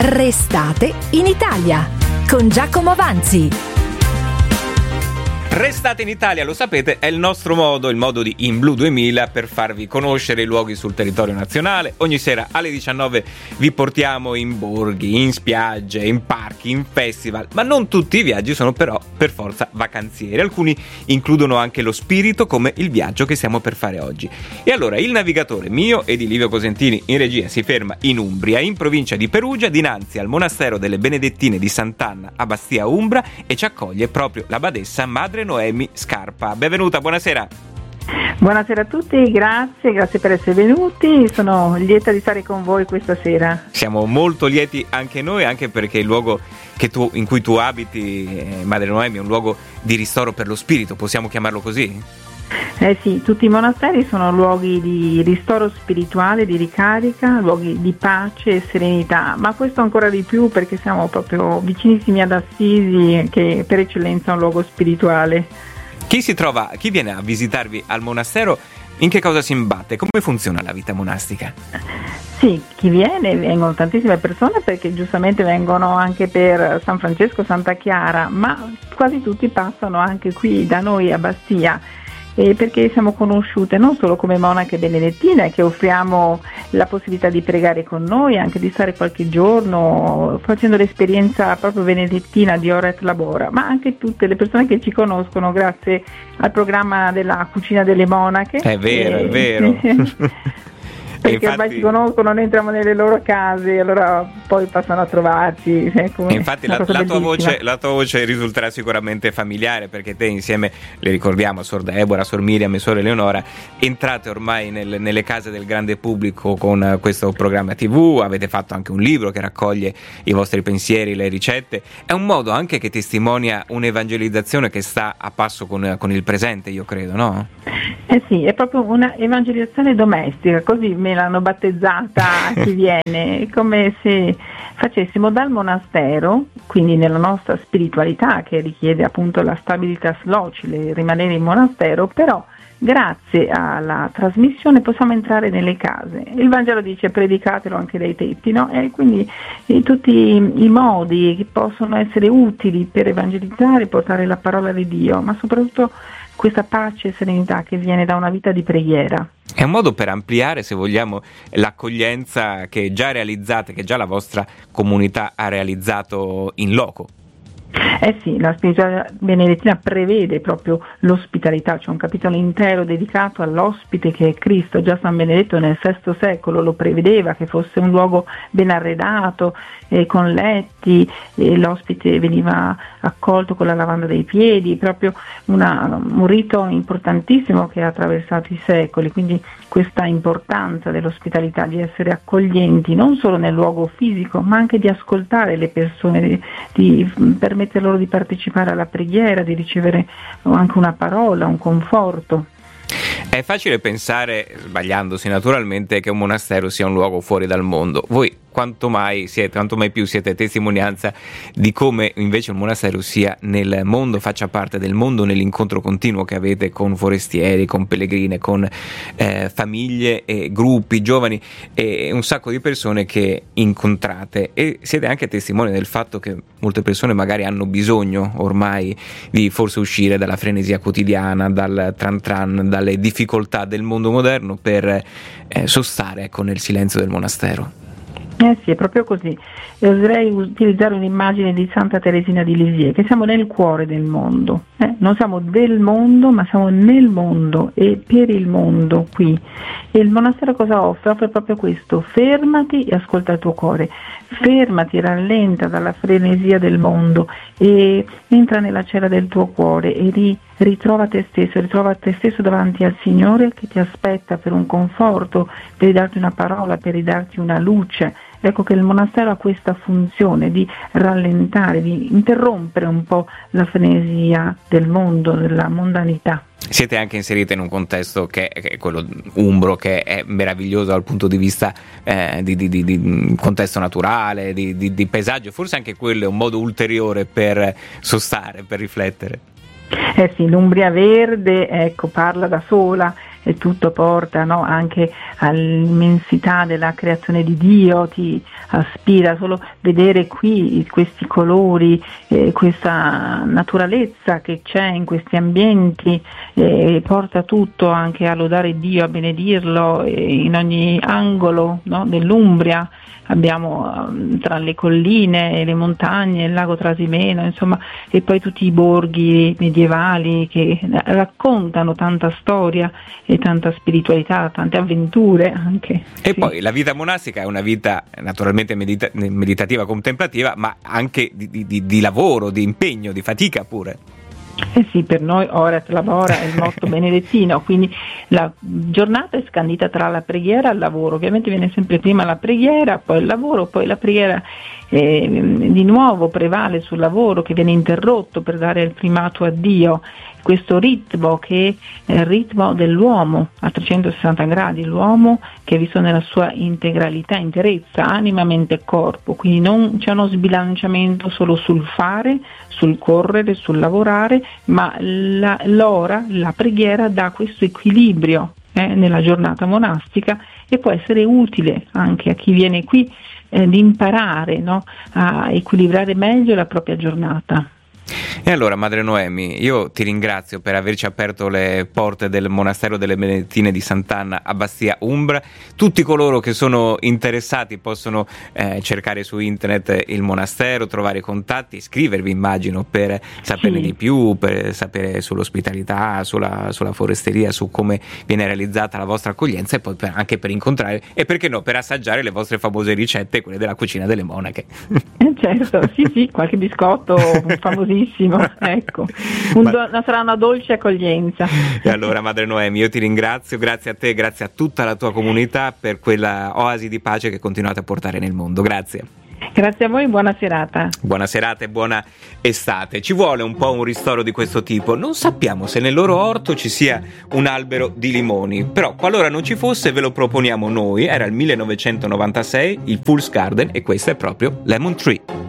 Restate in Italia con Giacomo Vanzi. Restate in Italia, lo sapete, è il nostro modo, il modo di In Blu 2000 per farvi conoscere i luoghi sul territorio nazionale. Ogni sera alle 19 vi portiamo in borghi, in spiagge, in parchi, in festival, ma non tutti i viaggi sono però per forza vacanzieri. Alcuni includono anche lo spirito, come il viaggio che stiamo per fare oggi. E allora il navigatore mio e di Livio Cosentini in regia si ferma in Umbria, in provincia di Perugia, dinanzi al monastero delle Benedettine di Sant'Anna a Bastia Umbra, e ci accoglie proprio la badessa Madre Noemi Scarpa. Benvenuta, buonasera. Buonasera a tutti, grazie per essere venuti, sono lieta di stare con voi questa sera. Siamo molto lieti anche noi, anche perché il luogo in cui tu abiti, Madre Noemi, è un luogo di ristoro per lo spirito, possiamo chiamarlo così? Sì, tutti i monasteri sono luoghi di ristoro spirituale, di ricarica, luoghi di pace e serenità, ma questo ancora di più perché siamo proprio vicinissimi ad Assisi, che per eccellenza è un luogo spirituale. Chi viene a visitarvi al monastero, in che cosa si imbatte? Come funziona la vita monastica? Sì, vengono tantissime persone perché giustamente vengono anche per San Francesco, Santa Chiara, ma quasi tutti passano anche qui da noi a Bastia. Perché siamo conosciute non solo come monache benedettine, che offriamo la possibilità di pregare con noi, anche di stare qualche giorno facendo l'esperienza proprio benedettina di Ora et Labora, ma anche tutte le persone che ci conoscono grazie al programma della Cucina delle Monache. È vero. Perché ormai ci conoscono, noi entriamo nelle loro case e allora poi passano a trovarci. Infatti la tua voce risulterà sicuramente familiare, perché te insieme, le ricordiamo, Sor Deborah, Sor Miriam e Sor Eleonora, entrate ormai nelle case del grande pubblico con questo programma TV, avete fatto anche un libro che raccoglie i vostri pensieri, le ricette. È un modo anche che testimonia un'evangelizzazione che sta a passo con il presente, io credo, no? Sì, è proprio una evangelizzazione domestica, così me l'hanno battezzata a chi viene, come se facessimo dal monastero, quindi nella nostra spiritualità che richiede appunto la stabilitas locile, rimanere in monastero, però grazie alla trasmissione possiamo entrare nelle case. Il Vangelo dice predicatelo anche dai tetti, no? E quindi tutti i modi che possono essere utili per evangelizzare, portare la parola di Dio, ma soprattutto questa pace e serenità che viene da una vita di preghiera. È un modo per ampliare, se vogliamo, l'accoglienza che già realizzate, che già la vostra comunità ha realizzato in loco. Sì, la spiritualità benedettina prevede proprio l'ospitalità, c'è un capitolo intero dedicato all'ospite che è Cristo. Già San Benedetto nel VI secolo lo prevedeva, che fosse un luogo ben arredato, con letti, l'ospite veniva accolto con la lavanda dei piedi, proprio un rito importantissimo che ha attraversato i secoli, quindi questa importanza dell'ospitalità, di essere accoglienti non solo nel luogo fisico ma anche di ascoltare le persone, di permettere loro di partecipare alla preghiera, di ricevere anche una parola, un conforto. È facile pensare, sbagliandosi naturalmente, che un monastero sia un luogo fuori dal mondo. Voi quanto mai più siete testimonianza di come invece un monastero sia nel mondo, faccia parte del mondo, nell'incontro continuo che avete con forestieri, con pellegrini, con famiglie e gruppi, giovani e un sacco di persone che incontrate, e siete anche testimoni del fatto che molte persone magari hanno bisogno ormai di forse uscire dalla frenesia quotidiana, dal tran tran, dalle difficoltà del mondo moderno per sostare nel silenzio del monastero. Sì, è proprio così. E oserei utilizzare un'immagine di Santa Teresina di Lisieux, che siamo nel cuore del mondo. Non siamo del mondo, ma siamo nel mondo e per il mondo qui. E il monastero cosa offre? Offre proprio questo: fermati e ascolta il tuo cuore, fermati, rallenta dalla frenesia del mondo e entra nella cella del tuo cuore e ritrova te stesso davanti al Signore che ti aspetta per un conforto, per ridarti una parola, per ridarti una luce. Ecco che il monastero ha questa funzione di rallentare, di interrompere un po' la frenesia del mondo, della mondanità. Siete anche inserite in un contesto che è quello umbro, che è meraviglioso dal punto di vista di contesto naturale, di paesaggio. Forse anche quello è un modo ulteriore per sostare, per riflettere. Sì, l'Umbria verde, parla da sola, e tutto porta, no, anche all'immensità della creazione di Dio, ti aspira solo vedere qui questi colori, questa naturalezza che c'è in questi ambienti, porta tutto anche a lodare Dio, a benedirlo in ogni angolo, no, dell'Umbria. Abbiamo tra le colline, le montagne, il lago Trasimeno, insomma, e poi tutti i borghi medievali che raccontano tanta storia e tanta spiritualità, tante avventure anche. E sì. Poi la vita monastica è una vita naturalmente meditativa, contemplativa, ma anche di lavoro, di impegno, di fatica pure. Eh sì, per noi orat labora è il motto benedettino, quindi la giornata è scandita tra la preghiera e il lavoro. Ovviamente viene sempre prima la preghiera, poi il lavoro, poi la preghiera di nuovo prevale sul lavoro, che viene interrotto per dare il primato a Dio. Questo ritmo che è il ritmo dell'uomo a 360 gradi, l'uomo che è visto nella sua integralità, interezza, anima, mente e corpo, quindi non c'è uno sbilanciamento solo sul fare, sul correre, sul lavorare, ma l'ora, la preghiera dà questo equilibrio nella giornata monastica, e può essere utile anche a chi viene qui di imparare, no, a equilibrare meglio la propria giornata. E allora, Madre Noemi, io ti ringrazio per averci aperto le porte del monastero delle Benedettine di Sant'Anna a Bastia Umbra. Tutti coloro che sono interessati possono cercare su internet il monastero, trovare i contatti, iscrivervi, immagino, per saperne di più, per sapere sull'ospitalità, sulla foresteria, su come viene realizzata la vostra accoglienza, e poi anche per incontrare e, perché no, per assaggiare le vostre famose ricette, quelle della cucina delle monache. Certo, sì, qualche biscotto famosissimo. Ecco, sarà una dolce accoglienza. E allora, Madre Noemi, io ti ringrazio, grazie a te, grazie a tutta la tua comunità per quella oasi di pace che continuate a portare nel mondo. Grazie. Grazie a voi, buona serata. Buona serata e buona estate. Ci vuole un po' un ristoro di questo tipo. Non sappiamo se nel loro orto ci sia un albero di limoni, però qualora non ci fosse ve lo proponiamo noi. Era il 1996, il Fool's Garden, e questo è proprio Lemon Tree.